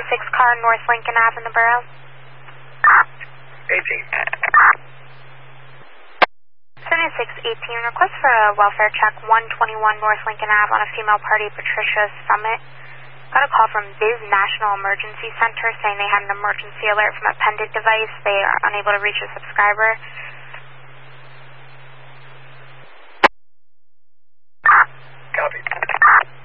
car North Lincoln Ave in the borough. 7618, request for a welfare check, 121 North Lincoln Ave on a female party, Patricia Summit. Got a call from Biz National Emergency Center saying they had an emergency alert from a pendant device. They are unable to reach a subscriber.